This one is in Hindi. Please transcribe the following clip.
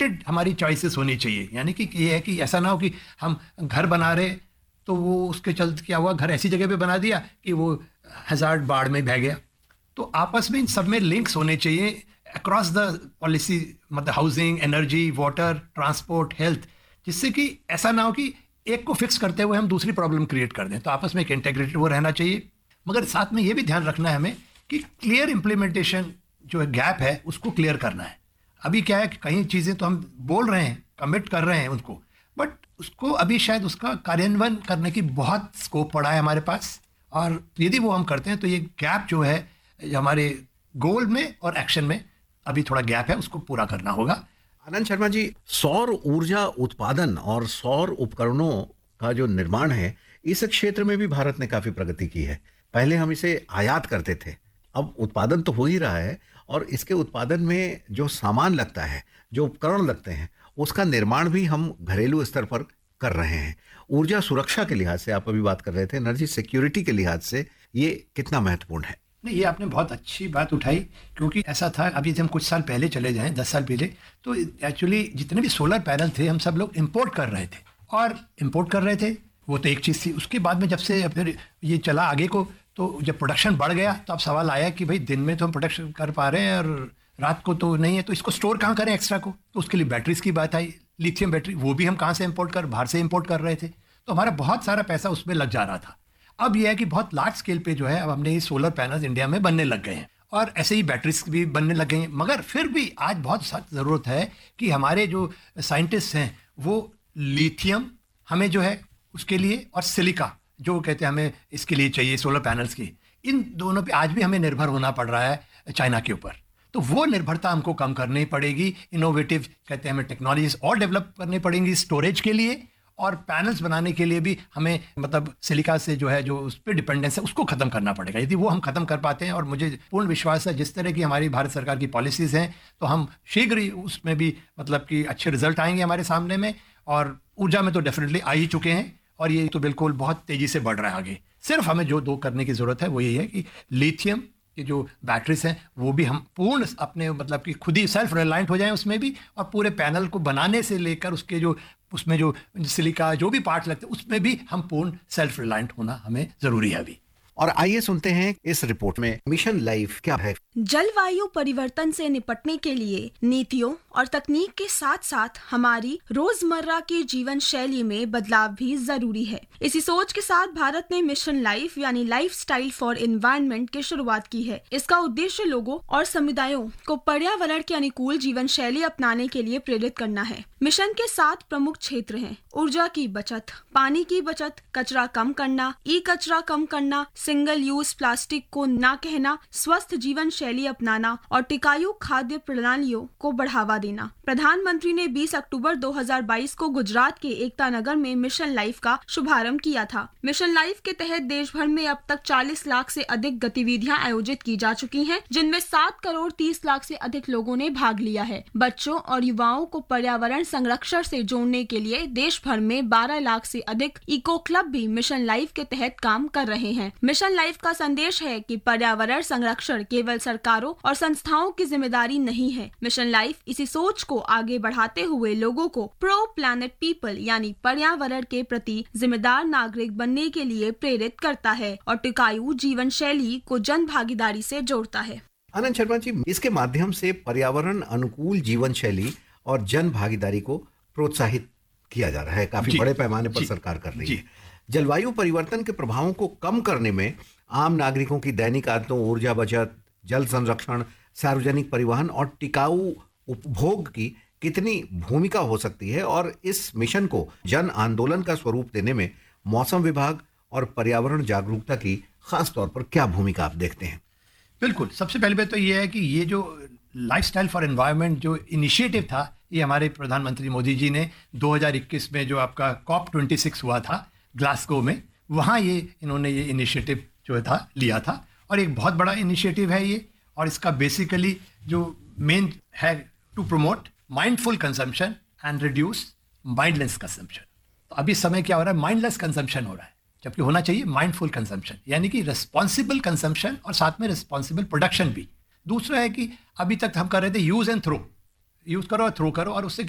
लिमिटेड हमारी चॉइसेस होनी चाहिए। यानी कि ये है कि ऐसा ना हो कि हम घर बना रहे तो वो उसके चलते क्या हुआ, घर ऐसी जगह पे बना दिया कि वो हज़ार्ड बाढ़ में बह गया। तो आपस में इन सब में लिंक्स होने चाहिए अक्रॉस द पॉलिसी, मतलब housing, energy, water, transport, health, जिससे कि ऐसा ना हो कि एक को फिक्स करते हुए हम दूसरी प्रॉब्लम क्रिएट कर दें। तो आपस में एक इंटेग्रेटेड वो रहना चाहिए, मगर साथ में ये भी ध्यान रखना है हमें कि क्लियर इम्प्लीमेंटेशन जो गैप है उसको क्लियर करना है। अभी क्या है कि कई चीज़ें तो हम बोल रहे हैं, कमिट कर रहे हैं उनको, बट उसको अभी शायद उसका कार्यान्वयन करने की बहुत स्कोप पड़ा है हमारे पास, और यदि वो हम करते हैं तो ये गैप जो है हमारे गोल में और एक्शन में अभी थोड़ा गैप है, उसको पूरा करना होगा। आनंद शर्मा जी, सौर ऊर्जा उत्पादन और सौर उपकरणों का जो निर्माण है, इस क्षेत्र में भी भारत ने काफी प्रगति की है। पहले हम इसे आयात करते थे, अब उत्पादन तो हो ही रहा है, और इसके उत्पादन में जो सामान लगता है, जो उपकरण लगते हैं, उसका निर्माण भी हम घरेलू स्तर पर कर रहे हैं। ऊर्जा सुरक्षा के लिहाज से आप अभी बात कर रहे थे, एनर्जी सिक्योरिटी के लिहाज से ये कितना महत्वपूर्ण है? नहीं, ये आपने बहुत अच्छी बात उठाई, क्योंकि ऐसा था अभी हम कुछ साल पहले चले जाएं, 10 साल पहले, तो एक्चुअली जितने भी सोलर पैनल थे हम सब लोग इंपोर्ट कर रहे थे, और इंपोर्ट कर रहे थे वो तो एक चीज़ थी। उसके बाद में जब से फिर ये चला आगे को, तो जब प्रोडक्शन बढ़ गया तो अब सवाल आया कि भाई दिन में तो हम प्रोडक्शन कर पा रहे हैं और रात को तो नहीं है, तो इसको स्टोर कहाँ करें एक्स्ट्रा को। तो उसके लिए बैटरीज की बात आई, लिथियम बैटरी, वो भी हम कहाँ से बाहर से इम्पोर्ट कर रहे थे, तो हमारा बहुत सारा पैसा उसमें लग जा रहा था। अब यह है कि बहुत लार्ज स्केल पे जो है अब हमने ये सोलर पैनल्स इंडिया में बनने लग गए हैं, और ऐसे ही बैटरीज भी बनने लग गई हैं। मगर फिर भी आज बहुत सख्त ज़रूरत है कि हमारे जो साइंटिस्ट हैं वो लिथियम हमें जो है उसके लिए, और सिलिका जो कहते हैं हमें इसके लिए चाहिए सोलर पैनल्स की, इन दोनों पे आज भी हमें निर्भर होना पड़ रहा है चाइना के ऊपर। तो वो निर्भरता हमको कम करनी पड़ेगी। इनोवेटिव कहते हैं हमें टेक्नोलॉजीज और डेवलप करनी पड़ेंगी स्टोरेज के लिए, और पैनल्स बनाने के लिए भी हमें मतलब सिलिका से जो है जो उस पर डिपेंडेंस है उसको खत्म करना पड़ेगा। यदि वो हम खत्म कर पाते हैं, और मुझे पूर्ण विश्वास है जिस तरह की हमारी भारत सरकार की पॉलिसीज़ हैं, तो हम शीघ्र ही उसमें भी मतलब कि अच्छे रिजल्ट आएंगे हमारे सामने में। और ऊर्जा में तो डेफिनेटली आ ही चुके हैं, और ये तो बिल्कुल बहुत तेज़ी से बढ़ रहा है आगे। सिर्फ हमें जो दो करने की ज़रूरत है वो यही है कि लिथियम की जो बैटरीज हैं वो भी हम पूर्ण अपने मतलब कि खुद ही सेल्फ रिलायंट हो जाएं उसमें भी, और पूरे पैनल को बनाने से लेकर उसके जो उसमें जो सिलिका जो भी पार्ट लगते हैं उसमें भी हम पूर्ण सेल्फ रिलायंट होना हमें ज़रूरी है अभी। और आइए सुनते हैं इस रिपोर्ट में मिशन लाइफ क्या है। जलवायु परिवर्तन से निपटने के लिए नीतियों और तकनीक के साथ साथ हमारी रोजमर्रा की जीवन शैली में बदलाव भी जरूरी है। इसी सोच के साथ भारत ने मिशन लाइफ यानी लाइफस्टाइल फॉर एनवायरनमेंट की शुरुआत की है। इसका उद्देश्य लोगों और समुदायों को पर्यावरण के अनुकूल जीवन शैली अपनाने के लिए प्रेरित करना है। मिशन के 7 प्रमुख क्षेत्र हैं: ऊर्जा की बचत, पानी की बचत, कचरा कम करना, ई कचरा कम करना, सिंगल यूज प्लास्टिक को ना कहना, स्वस्थ जीवन शैली अपनाना और टिकाऊ खाद्य प्रणालियों को बढ़ावा देना। प्रधानमंत्री ने 20 अक्टूबर 2022 को गुजरात के एकता नगर में मिशन लाइफ का शुभारंभ किया था। मिशन लाइफ के तहत देश भर में अब तक 40 लाख से अधिक गतिविधियां आयोजित की जा चुकी हैं, जिनमें 7 करोड़ 30 लाख से अधिक लोगों ने भाग लिया है। बच्चों और युवाओं को पर्यावरण संरक्षण से जोड़ने के लिए देश भर में 12 लाख से अधिक इको क्लब भी मिशन लाइफ के तहत काम कर रहे हैं। मिशन लाइफ का संदेश है कि पर्यावरण संरक्षण केवल सरकारों और संस्थाओं की जिम्मेदारी नहीं है। मिशन लाइफ इसी सोच को आगे बढ़ाते हुए लोगों को प्रो प्लैनेट पीपल यानी पर्यावरण के प्रति जिम्मेदार नागरिक बनने के लिए प्रेरित करता है और टिकाऊ जीवन शैली को जन भागीदारी से जोड़ता है। आनंद शर्मा जी, इसके माध्यम से पर्यावरण अनुकूल जीवन शैली और जन भागीदारी को प्रोत्साहित किया जा रहा है, काफी बड़े पैमाने पर सरकार कर रही है। जलवायु परिवर्तन के प्रभावों को कम करने में आम नागरिकों की दैनिक आदतों, ऊर्जा बचत, जल संरक्षण, सार्वजनिक परिवहन और टिकाऊ उपभोग की कितनी भूमिका हो सकती है, और इस मिशन को जन आंदोलन का स्वरूप देने में मौसम विभाग और पर्यावरण जागरूकता की खास तौर पर क्या भूमिका आप देखते हैं? बिल्कुल, सबसे पहले बात तो ये है कि ये जो लाइफस्टाइल फॉर एनवायरनमेंट जो इनिशिएटिव था, ये हमारे प्रधानमंत्री मोदी जी ने 2021 में जो आपका COP26 हुआ था ग्लासगो में, वहाँ ये इन्होंने ये इनिशिएटिव जो था लिया था, और एक बहुत बड़ा इनिशिएटिव है ये। और इसका बेसिकली जो मेन है to promote mindful consumption and reduce mindless consumption. तो अभी समय क्या हो रहा है, माइंडलेस कंजम्पशन हो रहा है, जबकि होना चाहिए माइंडफुल कंजम्पशन, यानी कि रिस्पॉन्सिबल कंजम्पशन और साथ में रिस्पॉन्सिबल प्रोडक्शन भी। दूसरा है कि अभी तक हम कर रहे थे यूज एंड थ्रो, यूज करो और थ्रो करो, और उससे